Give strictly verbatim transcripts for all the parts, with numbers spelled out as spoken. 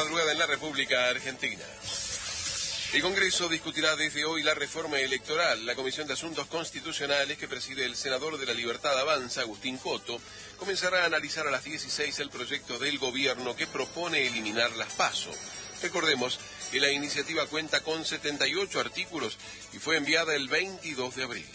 madrugada en la República Argentina. El Congreso discutirá desde hoy la reforma electoral. La Comisión de Asuntos Constitucionales, que preside el senador de la Libertad Avanza, Agustín Coto, comenzará a analizar a las dieciséis el proyecto del gobierno que propone eliminar las PASO. Recordemos que la iniciativa cuenta con setenta y ocho artículos y fue enviada el veintidós de abril.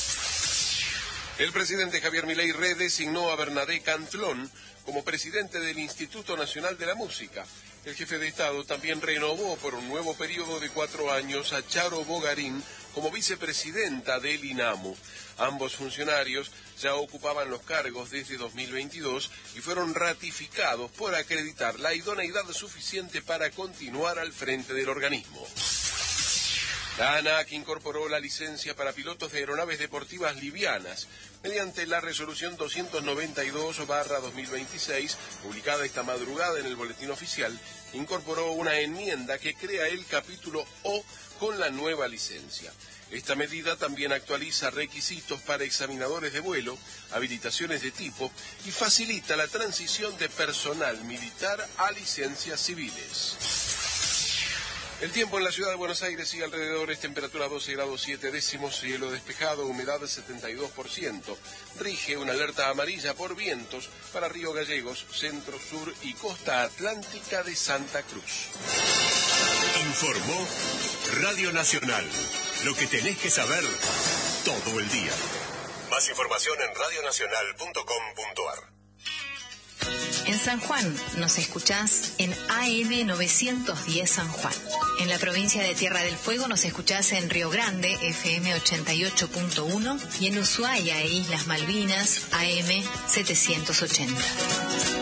El presidente Javier Milei redesignó a Bernadette Cantlón como presidente del Instituto Nacional de la Música. El jefe de Estado también renovó por un nuevo periodo de cuatro años a Charo Bogarín como vicepresidenta del INAMU. Ambos funcionarios ya ocupaban los cargos desde dos mil veintidós y fueron ratificados por acreditar la idoneidad suficiente para continuar al frente del organismo. La ANAC incorporó la licencia para pilotos de aeronaves deportivas livianas mediante la resolución doscientos noventa y dos barra dos mil veintiséis, publicada esta madrugada en el Boletín Oficial. Incorporó una enmienda que crea el capítulo O con la nueva licencia. Esta medida también actualiza requisitos para examinadores de vuelo, habilitaciones de tipo y facilita la transición de personal militar a licencias civiles. El tiempo en la ciudad de Buenos Aires y alrededores, temperatura doce grados siete décimos, cielo despejado, humedad setenta y dos por ciento. Rige una alerta amarilla por vientos para Río Gallegos, centro, sur y costa atlántica de Santa Cruz. Informó Radio Nacional. Lo que tenés que saber todo el día. Más información en radio nacional punto com punto a r. En San Juan nos escuchás en A M novecientos diez San Juan. En la provincia de Tierra del Fuego nos escuchás en Río Grande, F M ochenta y ocho punto uno, y en Ushuaia e Islas Malvinas, A M setecientos ochenta.